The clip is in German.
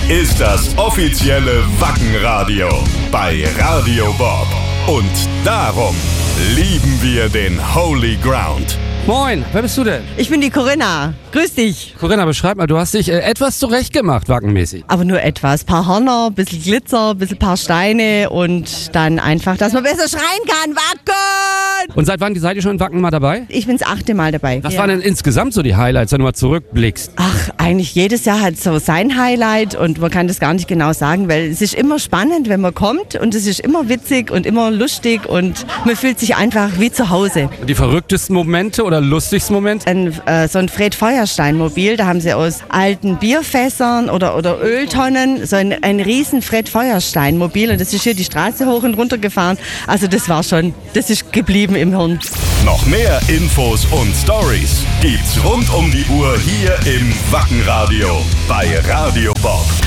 ist das offizielle Wackenradio bei Radio Bob. Und darum lieben wir den Holy Ground. Moin, wer bist du denn? Ich bin die Corinna. Grüß dich. Corinna, beschreib mal, du hast dich etwas zurechtgemacht, wackenmäßig. Aber nur etwas. Paar Hörner, bisschen Glitzer, bisschen paar Steine und dann einfach, dass man besser schreien kann. Wacken! Und seit wann seid ihr schon in Wacken mal dabei? Ich bin das 8. Mal dabei. Was waren denn insgesamt so die Highlights, wenn du mal zurückblickst? Ach, eigentlich jedes Jahr hat so sein Highlight und man kann das gar nicht genau sagen, weil es ist immer spannend, wenn man kommt und es ist immer witzig und immer lustig und man fühlt sich einfach wie zu Hause. Die verrücktesten Momente oder lustigsten Momente? So ein Fred-Feuerstein-Mobil, da haben sie aus alten Bierfässern oder Öltonnen so ein riesen Fred-Feuerstein-Mobil und das ist hier die Straße hoch und runter gefahren. Also das ist geblieben im Hirn. Noch mehr Infos und Stories gibt's rund um die Uhr hier im Wackenradio bei Radio Bob.